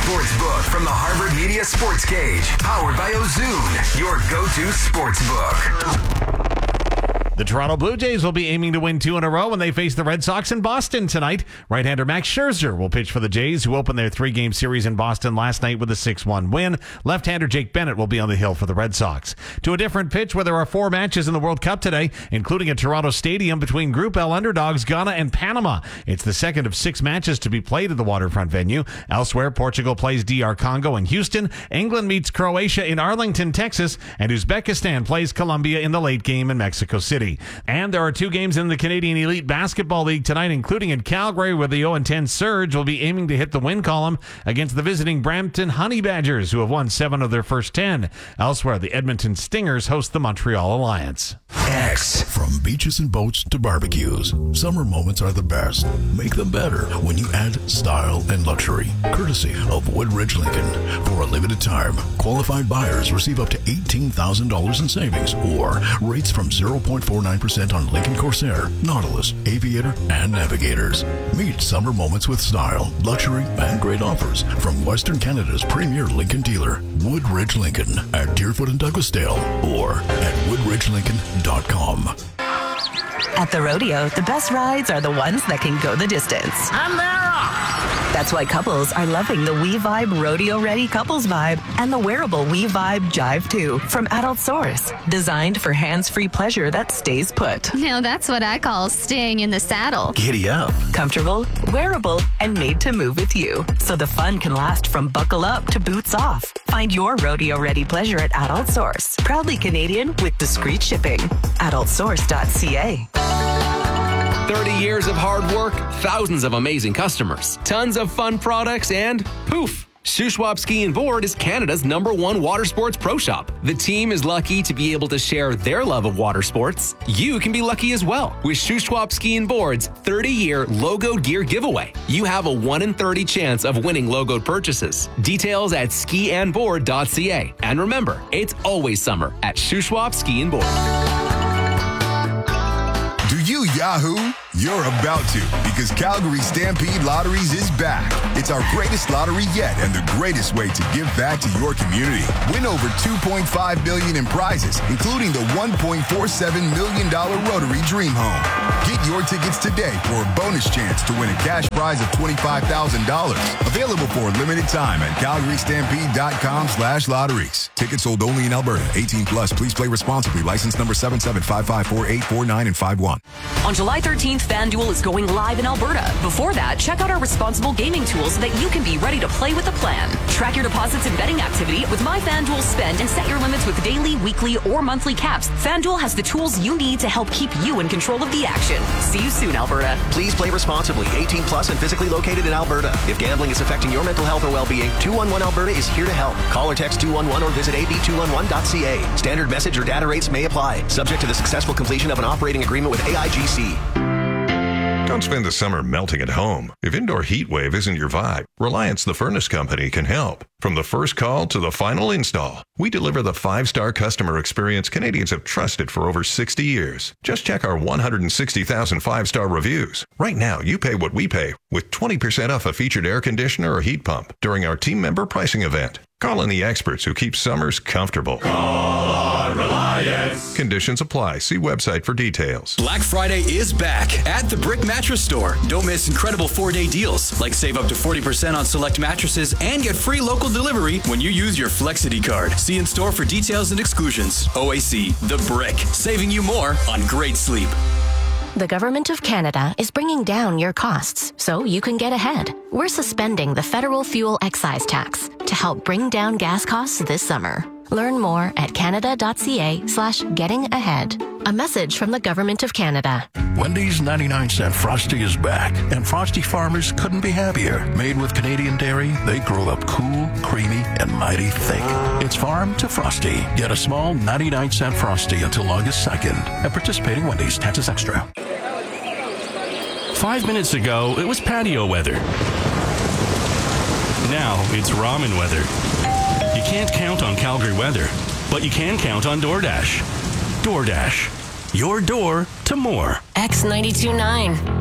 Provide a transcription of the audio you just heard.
Sportsbook from the Harvard Media Sports Cage. Powered by Ozoon, your go-to sportsbook. The Toronto Blue Jays will be aiming to win 2 in a row when they face the Red Sox in Boston tonight. Right-hander Max Scherzer will pitch for the Jays, who opened their 3-game series in Boston last night with a 6-1 win. Left-hander Jake Bennett will be on the hill for the Red Sox. To a different pitch where there are 4 matches in the World Cup today, including at Toronto Stadium between Group L underdogs Ghana and Panama. It's the second of 6 matches to be played at the waterfront venue. Elsewhere, Portugal plays DR Congo in Houston. England meets Croatia in Arlington, Texas. And Uzbekistan plays Colombia in the late game in Mexico City. And there are 2 games in the Canadian Elite Basketball League tonight, including in Calgary, where the 0-10 Surge will be aiming to hit the win column against the visiting Brampton Honey Badgers, who have won 7 of their first 10. Elsewhere, the Edmonton Stingers host the Montreal Alliance. X. From beaches and boats to barbecues, summer moments are the best. Make them better when you add style and luxury. Courtesy of Woodridge Lincoln. For a limited time, qualified buyers receive up to $18,000 in savings or rates from 0.49% on Lincoln Corsair, Nautilus, Aviator, and Navigators. Meet summer moments with style, luxury, and great offers from Western Canada's premier Lincoln dealer, Woodridge Lincoln, at Deerfoot and Douglasdale or at woodridgelincoln.com. At the rodeo, the best rides are the ones that can go the distance. I'm there! That's why couples are loving the We Vibe Rodeo Ready Couples Vibe and the wearable We Vibe Jive 2 from Adult Source. Designed for hands-free pleasure that stays put. Now that's what I call staying in the saddle. Giddy up. Comfortable, wearable, and made to move with you. So the fun can last from buckle up to boots off. Find your rodeo-ready pleasure at Adult Source. Proudly Canadian with discreet shipping. AdultSource.ca. 30 years of hard work, thousands of amazing customers, tons of fun products, and poof! Shuswap Ski and Board is Canada's #1 water sports pro shop. The team is lucky to be able to share their love of water sports. You can be lucky as well with Shuswap Ski and Board's 30-year logoed gear giveaway. You have a 1 in 30 chance of winning logoed purchases. Details at skiandboard.ca. And remember, it's always summer at Shuswap Ski and Board. Do you Yahoo? You're about to, because Calgary Stampede Lotteries is back. It's our greatest lottery yet and the greatest way to give back to your community. Win over $2.5 million in prizes, including the $1.47 million Rotary Dream Home. Get your tickets today for a bonus chance to win a cash prize of $25,000. Available for a limited time at calgarystampede.com/lotteries. Tickets sold only in Alberta. 18 plus. Please play responsibly. License number 77554849 and 51. On July 13th, FanDuel is going live in Alberta. Before that, check out our responsible gaming tools so that you can be ready to play with a plan. Track your deposits and betting activity with My FanDuel Spend and set your limits with daily, weekly, or monthly caps. FanDuel has the tools you need to help keep you in control of the action. See you soon, Alberta. Please play responsibly. 18 plus and physically located in Alberta. If gambling is affecting your mental health or well-being, 211 Alberta is here to help. Call or text 211 or visit ab211.ca. Standard message or data rates may apply. Subject to the successful completion of an operating agreement with AIGC. Don't spend the summer melting at home. If indoor heat wave isn't your vibe, Reliance the Furnace Company can help. From the first call to the final install, we deliver the 5-star customer experience Canadians have trusted for over 60 years. Just check our 160,000 5-star reviews. Right now, you pay what we pay with 20% off a featured air conditioner or heat pump during our team member pricing event. Call in the experts who keep summers comfortable. Call on Reliance. Conditions apply. See website for details. Black Friday is back at the Brick Mattress Store. Don't miss incredible 4-day deals, like save up to 40% on select mattresses and get free local delivery when you use your Flexity card. See in store for details and exclusions. OAC, The Brick, saving you more on great sleep. The Government of Canada is bringing down your costs so you can get ahead. We're suspending the federal fuel excise tax to help bring down gas costs this summer. Learn more at canada.ca/getting-ahead. A message from the Government of Canada. Wendy's 99-cent Frosty is back, and Frosty farmers couldn't be happier. Made with Canadian dairy, they grow up cool, creamy, and mighty thick. It's farm to Frosty. Get a small 99-cent Frosty until August 2nd at participating Wendy's. Taxes extra. 5 minutes ago, it was patio weather. Now it's ramen weather. You can't count on Calgary weather, but you can count on DoorDash. DoorDash. Your door to more. X92.9.